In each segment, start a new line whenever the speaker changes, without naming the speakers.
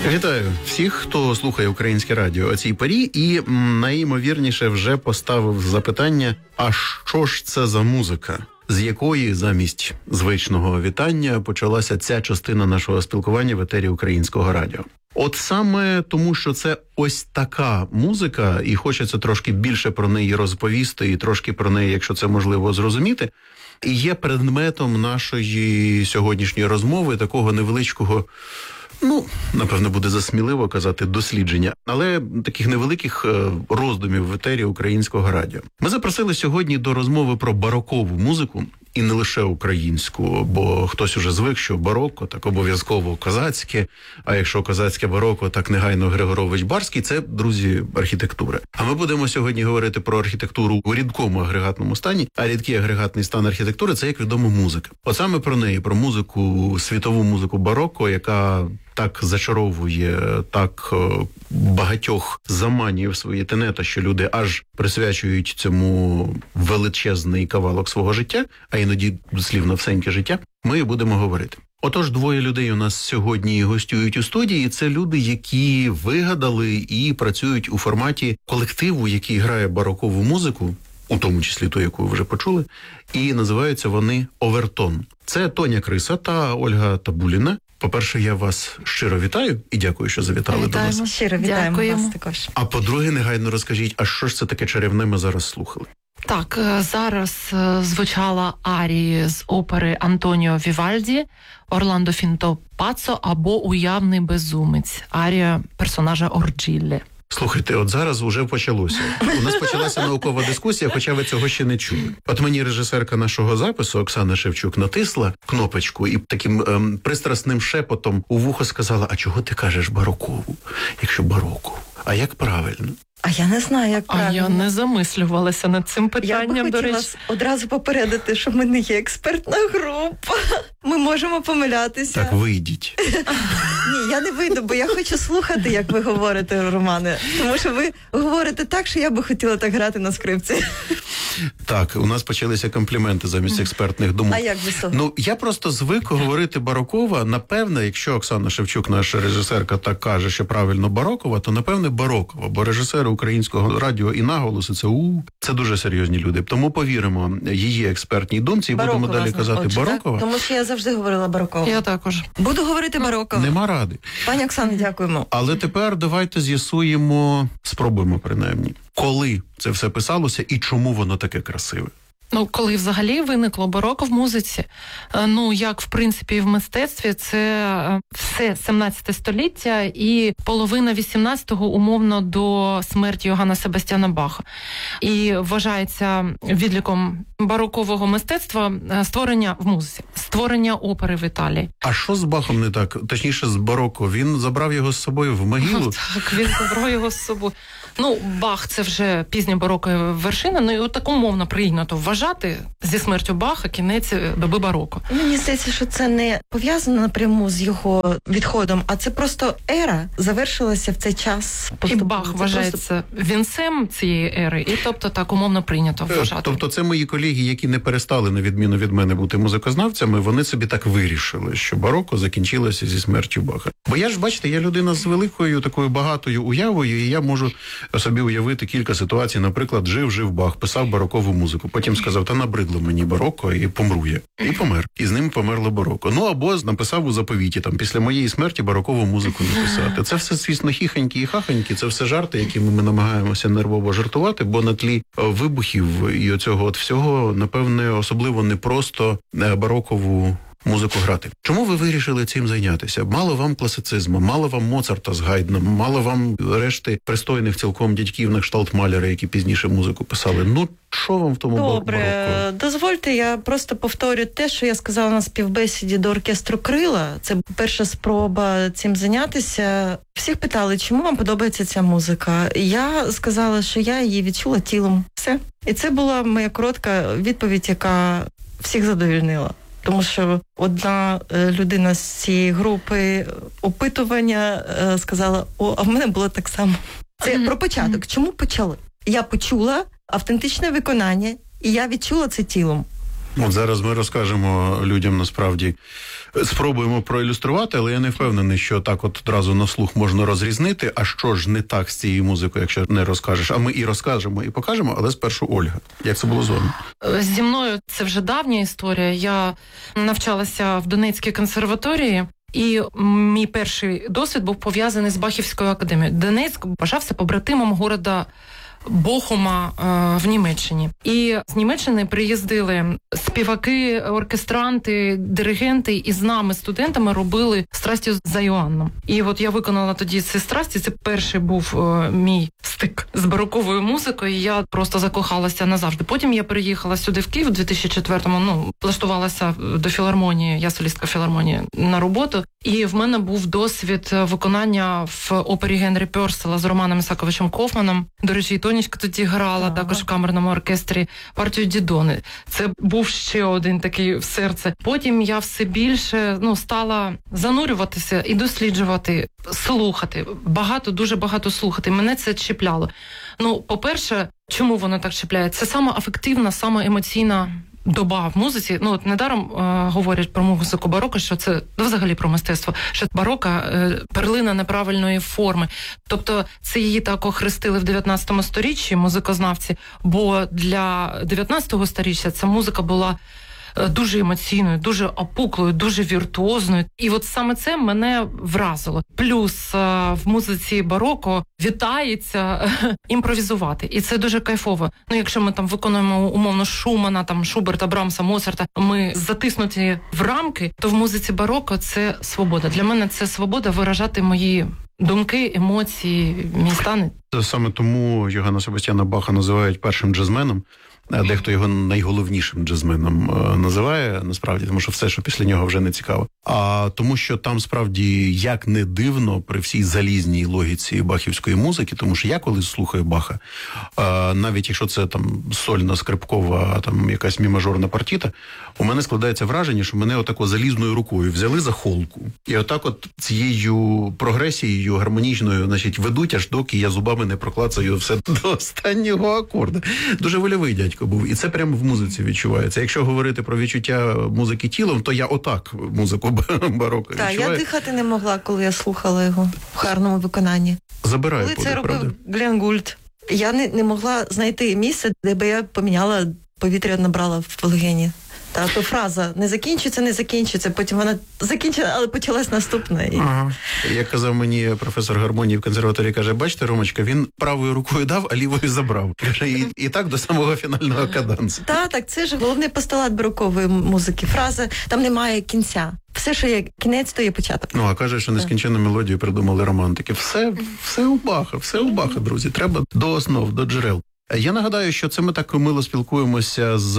Вітаю всіх, хто слухає Українське радіо о цій порі і найімовірніше вже поставив запитання, а що ж це за музика? З якої замість звичного вітання почалася ця частина нашого спілкування в етері Українського радіо. От саме тому, що це ось така музика, і хочеться трошки більше про неї розповісти, і трошки про неї, якщо це можливо, зрозуміти, і є предметом нашої сьогоднішньої розмови, такого невеличкого, напевно, буде засміливо казати дослідження, але таких невеликих роздумів в етері Українського радіо. Ми запросили сьогодні до розмови про барокову музику, і не лише українську, бо хтось уже звик, що бароко, так обов'язково козацьке, а якщо козацьке бароко, так негайно Григорович Барський, це, друзі, архітектура. А ми будемо сьогодні говорити про архітектуру у рідкому агрегатному стані, а рідкий агрегатний стан архітектури – це, як відомо, музика. От саме про неї, про музику, світову музику бароко, яка так зачаровує, так багатьох заманює в свої тенета, що люди аж присвячують цьому величезний кавалок свого життя, а іноді дослівно всеньке життя, ми будемо говорити. Отож, двоє людей у нас сьогодні гостюють у студії. Це люди, які вигадали і працюють у форматі колективу, який грає барокову музику, у тому числі ту, яку ви вже почули, і називаються вони «Овертон». Це Тоня Криса та Ольга Табуліна. По-перше, я вас щиро вітаю і дякую, що завітали до нас.
Щиро вітаємо вас також.
А по-друге, негайно розкажіть, а що ж це таке чарівне ми зараз слухали?
Так, зараз звучала арії з опери Антоніо Вівальді «Орландо Фінто Паццо» або «Уявний безумець», арія персонажа Орджіллі.
Слухайте, от зараз уже почалося. У нас почалася наукова дискусія, хоча ви цього ще не чули. От мені режисерка нашого запису, Оксана Шевчук, натисла кнопочку і таким пристрасним шепотом у вухо сказала, а чого ти кажеш барокову, якщо бароко? А як правильно?
А я не знаю, як правильно.
А я не замислювалася над цим питанням,
я б хотіла одразу попередити, що ми не є експертна група. Ми можемо помилятися.
Так, вийдіть.
Ні, я не вийду, бо я хочу слухати, як ви говорите, Романе. Тому що ви говорите так, що я би хотіла так грати на скрипці.
Так, у нас почалися компліменти замість експертних думок.
А як ви слухаєте?
Я просто звик говорити барокова. Напевне, якщо Оксана Шевчук, наша режисерка, так каже, що правильно барокова, то напевне барокова, бо режисери Українського радіо і наголоси це дуже серйозні люди. Тому повіримо її експертній думці і будемо далі казати барокова.
Тому що я завжди говорила барокова.
Я також.
Буду говорити барокова.
Нема ради.
Пані Оксано, дякуємо.
Але тепер давайте з'ясуємо, спробуємо принаймні, коли це все писалося і чому воно таке красиве.
Коли взагалі виникло бароко в музиці, як в принципі і в мистецтві, це все 17 століття і половина 18-го умовно до смерті Йоганна Себастьяна Баха. І вважається відліком барокового мистецтва створення в музиці, створення опери в Італії.
А що з Бахом не так? Точніше, з бароко. Він забрав його з собою в могилу?
Так, він забрав його з собою. Бах – це вже пізня барокова вершина, і так умовно прийнято вважати зі смертю Баха кінець доби бароко.
Мені здається, що це не пов'язано напряму з його відходом, а це просто ера завершилася в цей час.
І Бах вважається вінцем цієї ери, і тобто так умовно прийнято вважати.
Тобто це мої колеги, які не перестали, на відміну від мене, бути музикознавцями, вони собі так вирішили, що бароко закінчилося зі смертю Баха. Бо я ж, бачите, я людина з великою такою багатою уявою, і я можу собі уявити кілька ситуацій. Наприклад, жив Бах, писав барокову музику, потім сказав, та набридло мені бароко, і помру я. І помер. І з ним померло бароко. Або написав у заповіті, після моєї смерті барокову музику написати. Це все, звісно, хіхоньки і хахоньки, це все жарти, якими ми намагаємося нервово жартувати, бо на тлі вибухів і оцього всього, напевне, особливо не просто барокову музику грати. Чому ви вирішили цим зайнятися? Мало вам класицизму, мало вам Моцарта з Гайдном, мало вам решти пристойних цілком дядьків на кшталт Маляра, які пізніше музику писали. Що вам в тому бароко?
Добре, дозвольте, я просто повторю те, що я сказала на співбесіді до оркестру «Крила». Це перша спроба цим зайнятися. Всіх питали, чому вам подобається ця музика. Я сказала, що я її відчула тілом. Все. І це була моя коротка відповідь, яка всіх задовольнила. Тому що одна людина з цієї групи опитування сказала, а в мене було так само. Це про початок. Чому почали? Я почула автентичне виконання, і я відчула це тілом.
От зараз ми розкажемо людям насправді, спробуємо проілюструвати, але я не впевнений, що так от одразу на слух можна розрізнити, а що ж не так з цією музикою, якщо не розкажеш. А ми і розкажемо, і покажемо, але спершу Ольга. Як це було з вами?
Зі мною це вже давня історія. Я навчалася в Донецькій консерваторії, і мій перший досвід був пов'язаний з Бахівською академією. Донецьк вважався побратимом города Бохума в Німеччині. І з Німеччини приїздили співаки, оркестранти, диригенти, і з нами, студентами, робили «Страсті за Йоанном». І от я виконала тоді ці страсті, це перший був мій стик з бароковою музикою, і я просто закохалася назавжди. Потім я переїхала сюди в Київ у 2004-му, влаштувалася до філармонії, я солістка філармонії, на роботу. І в мене був досвід виконання в опері Генрі Пьорсела з Романом Ісаковичем Кофманом. До речі, і Тонечка тоді грала, також в камерному оркестрі, партію Дідони. Це був ще один такий в серце. Потім я все більше стала занурюватися і досліджувати, слухати. Дуже багато слухати. Мене це чіпляло. По-перше, чому воно так чіпляє? Це сама афективна, сама емоційна доба в музиці. Недаром говорять про музику бароко, що це взагалі про мистецтво, що барока перлина неправильної форми. Тобто це її так охрестили в 19 сторіччі музикознавці, бо для 19 сторіччя ця музика була дуже емоційною, дуже опуклою, дуже віртуозною. І от саме це мене вразило. Плюс в музиці бароко вітається імпровізувати. І це дуже кайфово. Якщо ми там виконуємо умовно Шумана, Шуберта, Брамса, Моцарта, ми затиснуті в рамки, то в музиці бароко це свобода. Для мене це свобода виражати мої думки, емоції, мій стан.
Саме тому Йоганна Себастьяна Баха називають першим джазменом. Дехто його найголовнішим джазменом називає, насправді, тому що все, що після нього, вже не цікаво. А тому, що там, справді, як не дивно, при всій залізній логіці бахівської музики, тому що я колись слухаю Баха, навіть якщо це там сольна, скрипкова, якась мі-мажорна партіта, у мене складається враження, що мене отако залізною рукою взяли за холку. І отак от цією прогресією гармонічною, ведуть, аж доки я зубами не проклацаю все до останнього акорда. Дуже вольовий дядько був. І це прямо в музиці відчувається. Якщо говорити про відчуття музики тілом, то я отак музику бароко відчуваю.
Так, я дихати не могла, коли я слухала його в гарному виконанні.
Забирає
коли
подих,
це робив
правда?
Глен Гульд, я не могла знайти місце, де би я поміняла, повітря набрала в легені. То фраза не закінчиться, потім вона закінчила, але почалась наступна.
Ага. Як казав мені професор гармонії в консерваторії, каже, бачите, Ромочка, він правою рукою дав, а лівою забрав. Каже, і так до самого фінального кадансу.
Так, це ж головний постулат барокової музики. Фраза, там немає кінця. Все, що є кінець, то є початок.
А каже, що нескінченну мелодію придумали романтики. Все у Баха, друзі. Треба до основ, до джерел. Я нагадаю, що це ми так мило спілкуємося з,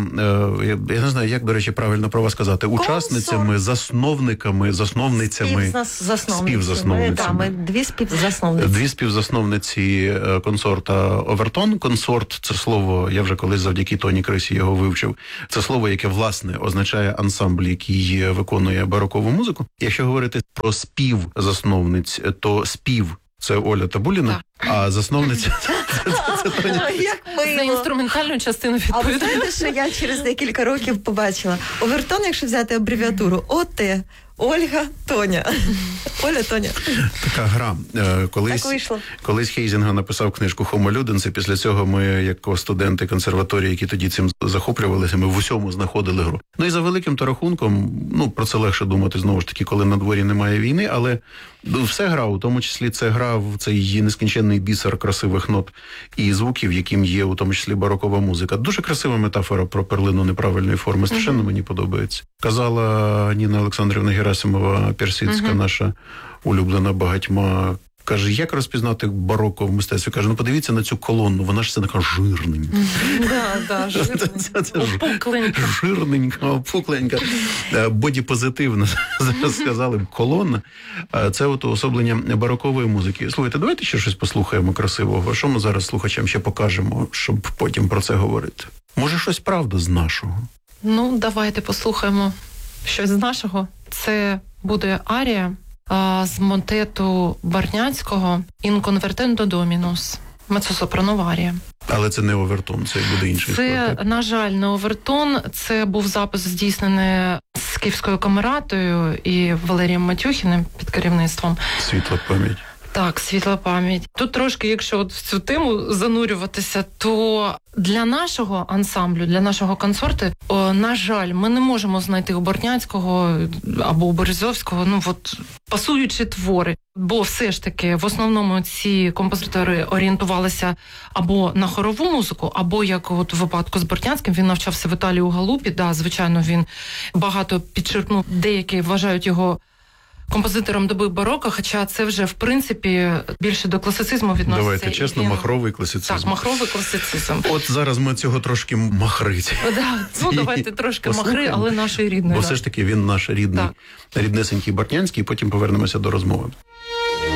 я не знаю, як, до речі, правильно про вас сказати, учасницями, засновницями, співзасновницями. Дві співзасновниці консорта «Овертон». Консорт – це слово, я вже колись завдяки Тоні Крисі його вивчив, це слово, яке, власне, означає ансамбль, який виконує барокову музику. Якщо говорити про співзасновниць, то спів – це Оля Табуліна, а засновниця це Тоня.
Як мило.
За інструментальну частину
відповідає. А ви
відповідає.
знаєте, що я через декілька років побачила? Овертон, якщо взяти абревіатуру, ОТ, Ольга, Тоня. Оля, Тоня.
Така гра.
Так вийшло.
Колись Хейзінга написав книжку «Хомо Люденс», і після цього ми, як студенти консерваторії, які тоді цим захоплювалися, ми в усьому знаходили гру. І за великим-то рахунком, про це легше думати, знову ж таки, коли на дворі немає війни, але все гра, у тому числі це гра в цей нескінченний бісер красивих нот і звуків, яким є у тому числі барокова музика. Дуже красива метафора про перлину неправильної форми. Страшенно мені подобається. Казала Ніна Олександрівна Герасимова, персидська наша улюблена багатьма. Каже, як розпізнати бароко в мистецтві? Каже, подивіться на цю колонну, вона ж це така жирненька. Жирненька, опукленька. Бодіпозитивна, зараз сказали б, колонна. Це от уособлення барокової музики. Слухайте, давайте ще щось послухаємо красивого. Що ми зараз слухачам ще покажемо, щоб потім про це говорити? Може, щось правда з нашого?
Давайте послухаємо щось з нашого. Це буде арія з мотету Барняцького «In convertendo dominus», меццосопранова арія.
Але це не овертон, це буде інший
Це,
склад.
на жаль, не овертон. Це був запис здійснений з Київською камератою і Валерієм Матюхіним під керівництвом.
Світла пам'ять.
Так, світла пам'ять. Тут трошки, якщо от в цю тему занурюватися, то для нашого ансамблю, для нашого концерту, на жаль, ми не можемо знайти у Бортнянського або у Березовського, пасуючі твори. Бо все ж таки, в основному ці композитори орієнтувалися або на хорову музику, або, як от в випадку з Бортнянським, він навчався в Італії у Галупі. Да, звичайно, він багато підчеркнув, деякі вважають його композитором доби бароко, хоча це вже, в принципі, більше до класицизму відноситься.
Давайте чесно, махровий класицизм.
Так, махровий класицизм.
От зараз ми цього трошки махриці.
Давайте трошки махри, але нашої рідної.
Бо все ж таки він наш рідний, ріднесенький Бортнянський, і потім повернемося до розмови.